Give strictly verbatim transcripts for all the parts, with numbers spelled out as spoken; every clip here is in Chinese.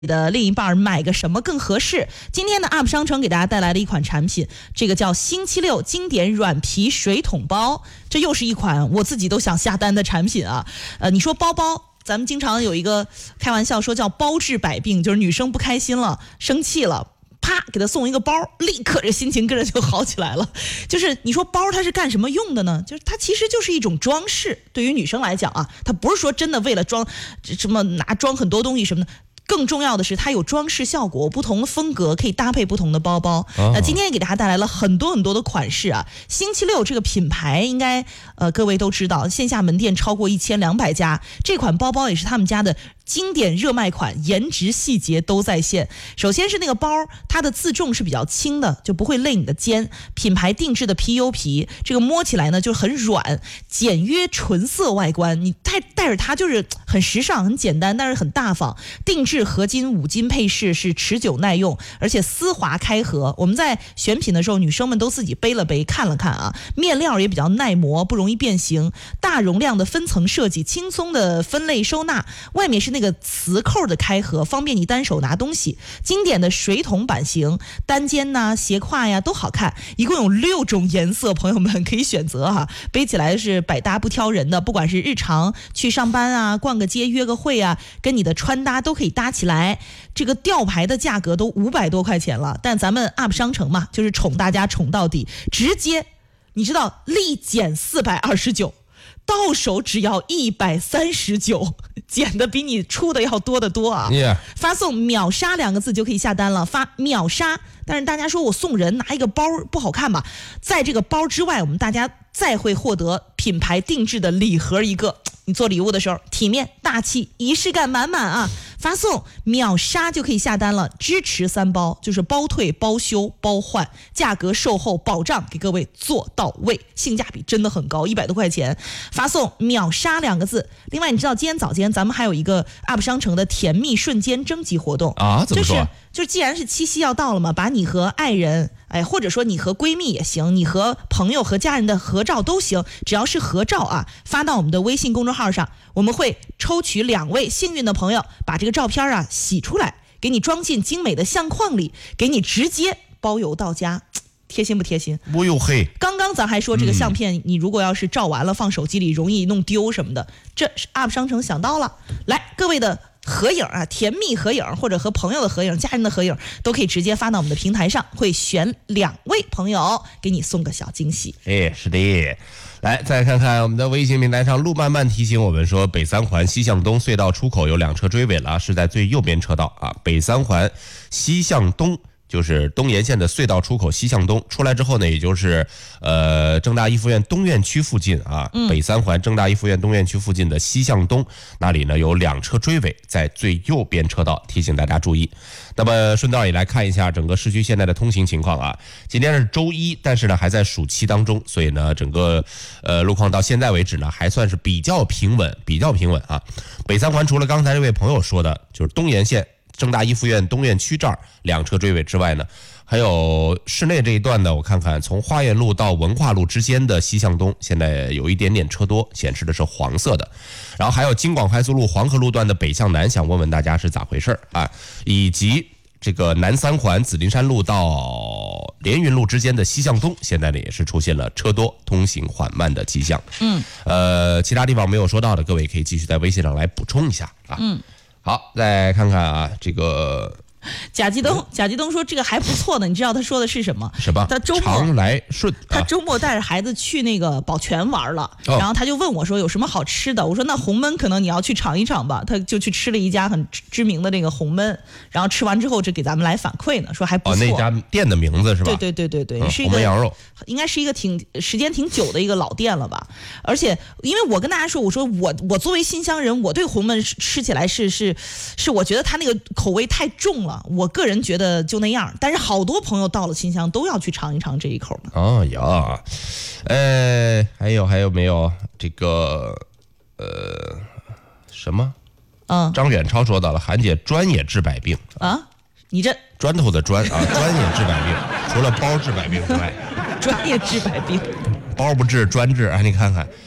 的另一半买个什么更合适？今天的 U P 商城给大家带来了一款产品，这个叫星期六经典软皮水桶包，这又是一款我自己都想下单的产品啊。呃，你说包包，咱们经常有一个开玩笑说叫包治百病，就是女生不开心了、生气了，啪给她送一个包，立刻这心情跟着就好起来了。就是你说包它是干什么用的呢？就是它其实就是一种装饰，对于女生来讲啊，它不是说真的为了装什么拿装很多东西什么的。更重要的是它有装饰效果，不同的风格可以搭配不同的包包。那、哦呃、今天也给大家带来了很多很多的款式啊。星期六这个品牌应该呃各位都知道，线下门店超过一千两百家，这款包包也是他们家的经典热卖款，颜值细节都在线。首先是那个包，它的自重是比较轻的，就不会累你的肩。品牌定制的 P U 皮，这个摸起来呢就很软，简约纯色外观，你带带着它就是很时尚、很简单，但是很大方。定制合金五金配饰，是持久耐用，而且丝滑开合。我们在选品的时候，女生们都自己背了背，看了看啊，面料也比较耐磨，不容易变形。大容量的分层设计，轻松的分类收纳，外面是那个磁扣的开合，方便你单手拿东西。经典的水桶版型，单肩呐、斜挎呀都好看。一共有六种颜色，朋友们可以选择哈、啊。背起来是百搭不挑人的，不管是日常去上班啊、逛个街、约个会啊，跟你的穿搭都可以搭起来。这个吊牌的价格都五百多块钱了，但咱们 U P 商城嘛，就是宠大家宠到底，直接你知道立减四百二十九。到手只要一百三十九，减的比你出的要多得多啊！ Yeah. 发送秒杀两个字就可以下单了，发秒杀。但是大家说我送人拿一个包不好看吧？在这个包之外，我们大家再会获得品牌定制的礼盒一个，你做礼物的时候体面大气，仪式感满满啊！发送秒杀就可以下单了，支持三包，就是包退、包修、包换，价格售后保障给各位做到位，性价比真的很高，一百多块钱。发送秒杀两个字。另外，你知道今天早间咱们还有一个 U P 商城的甜蜜瞬间征集活动啊？怎么说？ 就是就是既然是七夕要到了嘛，把你和爱人，哎，或者说你和闺蜜也行，你和朋友和家人的合照都行，只要是合照啊，发到我们的微信公众号上，我们会抽取两位幸运的朋友，把这个照片啊洗出来，给你装进精美的相框里，给你直接包邮到家。贴心不贴心？ 不哟嘿！ 刚刚咱还说这个相片、嗯，你如果要是照完了放手机里容易弄丢什么的，这是 U P 商城想到了。来，各位的合影啊，甜蜜合影或者和朋友的合影、家人的合影，都可以直接发到我们的平台上，会选两位朋友给你送个小惊喜。 哎，是的。来，再看看我们的微信平台上，路漫漫提醒我们说，北三环西向东隧道出口有两车追尾了，是在最右边车道啊。北三环西向东。就是东沿线的隧道出口西向东出来之后呢，也就是呃正大一附院东院区附近啊、嗯，北三环正大一附院东院区附近的西向东那里呢有两车追尾，在最右边车道，提醒大家注意。那么顺道也来看一下整个市区现在的通行情况啊。今天是周一，但是呢还在暑期当中，所以呢整个呃路况到现在为止呢还算是比较平稳，比较平稳啊。北三环除了刚才这位朋友说的，就是东沿线。正大一附院东院区这儿两车追尾之外呢，还有市内这一段呢，我看看从花园路到文化路之间的西向东，现在有一点点车多，显示的是黄色的。然后还有京广快速路黄河路段的北向南，想问问大家是咋回事啊？以及这个南三环紫林山路到连云路之间的西向东，现在呢也是出现了车多、通行缓慢的迹象。嗯，呃，其他地方没有说到的，各位可以继续在微信上来补充一下啊。嗯。好，再看看啊，这个贾继东，贾继东说这个还不错呢。你知道他说的是什么？ 什么？ 他周末常来顺， 他周末带着孩子去那个宝泉玩了、哦，然后他就问我说有什么好吃的？我说那红焖可能你要去尝一尝吧。他就去吃了一家很知名的那个红焖，然后吃完之后这给咱们来反馈呢，说还不错。 哦，那家店的名字是吧？ 对对对对对， 嗯、 是一个红焖羊肉， 应该是一个挺时间挺久的一个老店了吧。而且因为我跟大家说，我说我我作为新乡人，我对红焖吃起来是是是，我觉得他那个口味太重了，我个人觉得就那样。但是好多朋友到了新乡都要去尝一尝这一口呢。 哦呀，呃，还有还有没有这个呃什么？嗯，张远超说到了，韩姐专也治百病啊，你这砖头的砖啊，专也治百病，除了包治百病之外， 专业治百病， 包不治专治啊，你看看。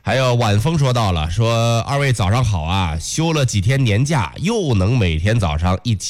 还有晚风说到了，说二位早上好啊，休了几天年假，又能每天早上一起